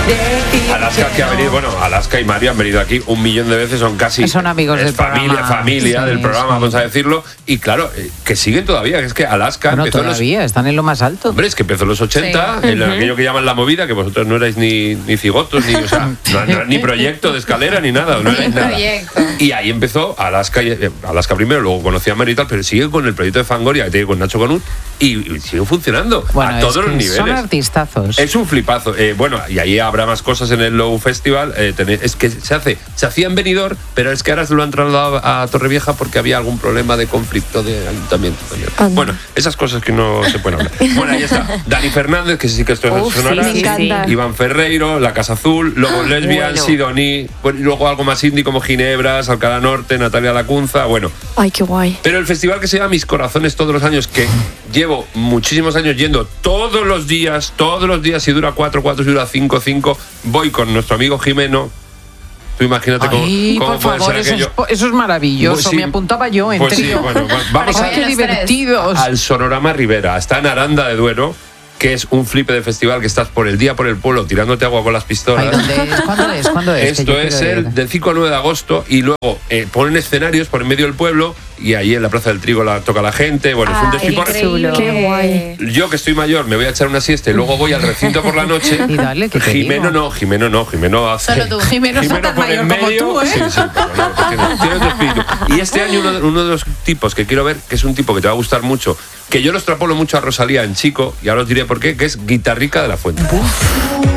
Alaska que ha venido, Alaska y Mario han venido aquí 1.000.000 de veces, son casi... Son amigos del programa. Familia del programa, vamos a decirlo. Y claro, que siguen todavía, es que Alaska empezó todavía, están en lo más alto. Hombre, es que empezó en los 80, en aquello que llaman la movida, que vosotros no erais ni cigotos, ni, o sea, ni proyecto de escala, ni nada. No erais nada. Y ahí empezó Alaska primero, luego conocí a Mario y tal, pero sigue con el proyecto de Fangoria que tiene con Nacho Canut y sigue funcionando a todos los niveles. Son artistazos. Es un flipazo. Y ahí habrá más cosas en el Low Festival. Es que se hacía en Benidorm, pero es que ahora se lo han trasladado a Torrevieja porque había algún problema de conflicto de ayuntamiento también. Bueno, esas cosas que no se pueden hablar. Bueno, ahí está Dani Fernández, que sí que esto es sonora. Me encanta. Iván Ferreiro, La Casa Azul, luego Lesbian, Sidoní, luego algo más indie como Ginebras, Alcalá Norte, Natalia Lacunza, Ay, qué guay. Pero el festival que se llama Mis Corazones todos los años, que llevo muchísimos años yendo todos los días, si dura 4, si dura 5, voy con nuestro amigo Jimeno. Tú imagínate cómo puede ser aquello. Eso es maravilloso, sí, me apuntaba yo en trío. Vamos qué divertidos. Al Sonorama Rivera, está en Aranda de Duero, que es un flipe de festival que estás por el pueblo tirándote agua con las pistolas. Ay, ¿Cuándo es? Esto es el del 5 al 9 de agosto y luego ponen escenarios por en medio del pueblo y ahí en la Plaza del Trigo toca la gente. Es un despiporre. Qué guay. Yo que estoy mayor me voy a echar una siesta y luego voy al recinto por la noche. Y dale, que te Jimeno no, Jimeno hace... Solo tú. Jimeno es tan mayor como tú, ¿eh? Sí, pero tiene otro espíritu. Y este año uno de los tipos que quiero ver, que es un tipo que te va a gustar mucho, que yo lo extrapolo mucho a Rosalía en chico, y ahora os diré por qué, que es Guitarrica de la Fuente.